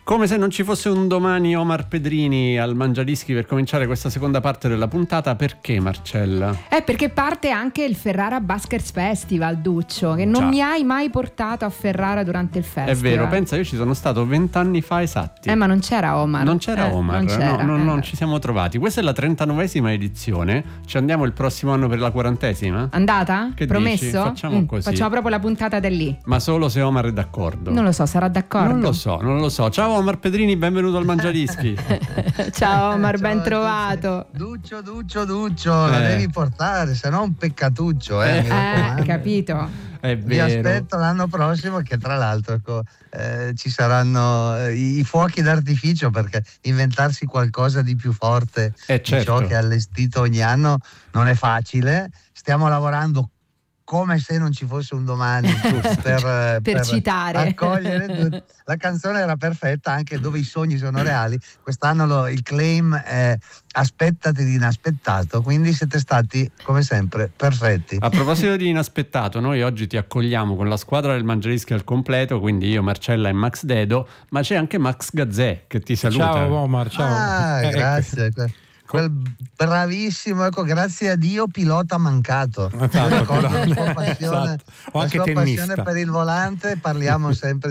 Come se non ci fosse un domani, Omar Pedrini al Mangiadischi per cominciare questa seconda parte della puntata. Perché, Marcella? Perché parte anche il Ferrara Baskers Festival, Duccio, che non mi hai mai portato a Ferrara durante il festival. È vero, pensa, io ci sono stato 20 anni fa esatti. Ma non c'era Omar. Non c'era Omar, non c'era. Non ci siamo trovati. Questa è la 39esima edizione. Ci andiamo il prossimo anno per la 40esima? Andata? Che Promesso? dici? Facciamo così. Facciamo proprio la puntata da lì. Ma solo se Omar è d'accordo. Non lo so, sarà d'accordo? Non lo so. Ciao Omar Pedrini, benvenuto al Mangiadischi. Ciao Omar, Ciao ben trovato. Duccio, la devi portare, se no è un peccatuccio. Capito. È Vi vero. aspetto l'anno prossimo, che tra l'altro ci saranno i fuochi d'artificio, perché inventarsi qualcosa di più forte di ciò che è allestito ogni anno non è facile. Stiamo lavorando come se non ci fosse un domani per citare. Accogliere. La canzone era perfetta, anche dove i sogni sono reali. Quest'anno il claim è aspettati di inaspettato, quindi siete stati come sempre perfetti. A proposito di inaspettato, noi oggi ti accogliamo con la squadra del Mangiadischi al completo, quindi io, Marcella e Max Dedo, ma c'è anche Max Gazzè che ti saluta. Ciao Omar, ciao. Grazie. Quel bravissimo, grazie a Dio, pilota mancato. Esatto, La sua passione, o anche la sua tennista. passione per il volante, parliamo sempre